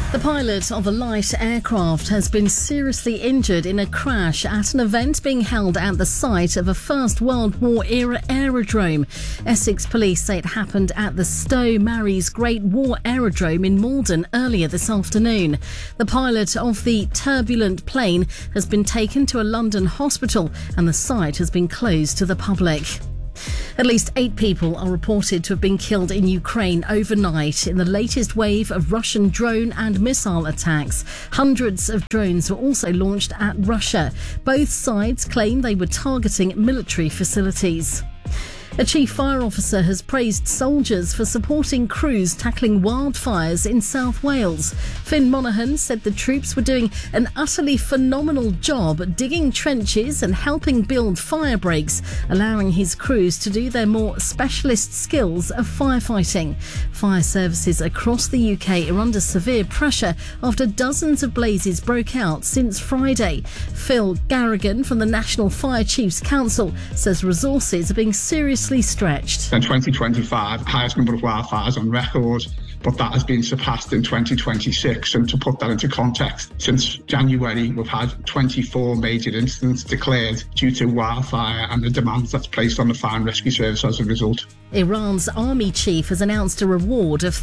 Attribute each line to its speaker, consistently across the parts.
Speaker 1: The pilot of a light aircraft has been seriously injured in a crash at an event being held at the site of a First World War era aerodrome. Essex police say it happened at the Stowe Marys Great War Aerodrome in Malden earlier this afternoon. The pilot of the turbulent plane has been taken to a London hospital and the site has been closed to the public. At least 8 people are reported to have been killed in Ukraine overnight in the latest wave of Russian drone and missile attacks. Hundreds of drones were also launched at Russia. Both sides claim they were targeting military facilities. A chief fire officer has praised soldiers for supporting crews tackling wildfires in South Wales. Finn Monaghan said the troops were doing an utterly phenomenal job digging trenches and helping build fire breaks, allowing his crews to do their more specialist skills of firefighting. Fire services across the UK are under severe pressure after dozens of blazes broke out since Friday. Phil Garrigan from the National Fire Chiefs Council says resources are being seriously stretched.
Speaker 2: In 2025, highest number of wildfires on record, but that has been surpassed in 2026. And to put that into context, since January, we've had 24 major incidents declared due to wildfire and the demands that's placed on the fire and rescue service as a result.
Speaker 1: Iran's army chief has announced a reward of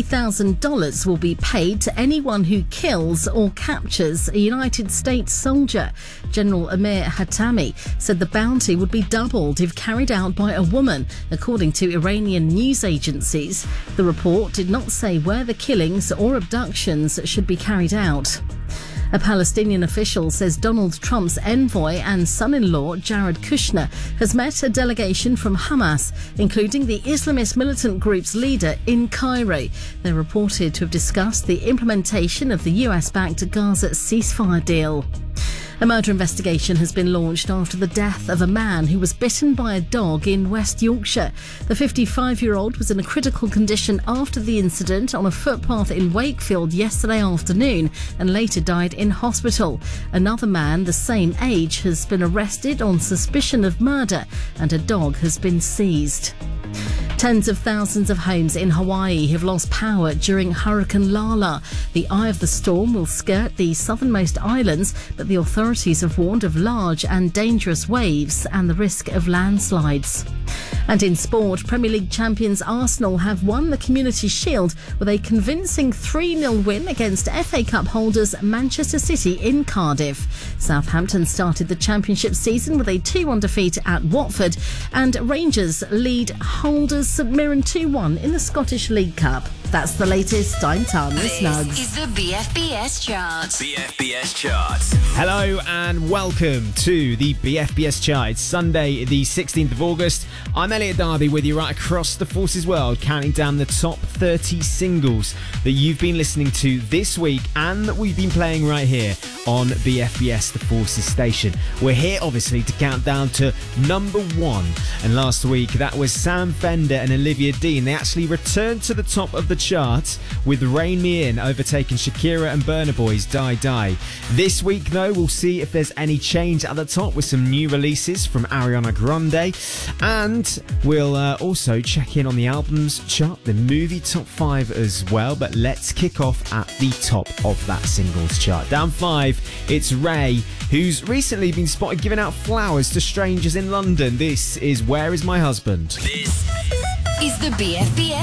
Speaker 1: $30,000 will be paid to anyone who kills or captures a United States soldier. General Amir Hatami said the bounty would be doubled if carried out by a woman, according to Iranian news agencies. The report did not say where the killings or abductions should be carried out. A Palestinian official says Donald Trump's envoy and son-in-law, Jared Kushner, has met a delegation from Hamas, including the Islamist militant group's leader, in Cairo. They're reported to have discussed the implementation of the US-backed Gaza ceasefire deal. A murder investigation has been launched after the death of a man who was bitten by a dog in West Yorkshire. The 55-year-old was in a critical condition after the incident on a footpath in Wakefield yesterday afternoon and later died in hospital. Another man the same age has been arrested on suspicion of murder and a dog has been seized. Tens of thousands of homes in Hawaii have lost power during Hurricane Lala. The eye of the storm will skirt the southernmost islands, but the authorities have warned of large and dangerous waves and the risk of landslides. And in sport, Premier League champions Arsenal have won the Community Shield with a convincing 3-0 win against FA Cup holders Manchester City in Cardiff. Southampton started the Championship season with a 2-1 defeat at Watford, and Rangers lead holders St Mirren 2-1 in the Scottish League Cup. That's the latest. I'm Tanya Snuggs.
Speaker 3: This is the BFBS Charts.
Speaker 4: BFBS Charts.
Speaker 5: Hello and welcome to the BFBS Chart. It's Sunday, the 16th of August. I'm Elliot Darby with you right across the Forces world, counting down the top 30 singles that you've been listening to this week and that we've been playing right here on BFBS, the Forces station. We're here, obviously, to count down to number 1. And last week, that was Sam Fender and Olivia Dean. They actually returned to the top of the chart with Rain Me In, overtaking Shakira and Burna Boy's Die Die. This week, though, we'll see if there's any change at the top with some new releases from Ariana Grande. And we'll also check in on the albums chart, the movie top 5 as well. But let's kick off at the top of that singles chart. Down 5, it's Ray, who's recently been spotted giving out flowers to strangers in London. This is Where Is My Husband?
Speaker 3: This is the BFBS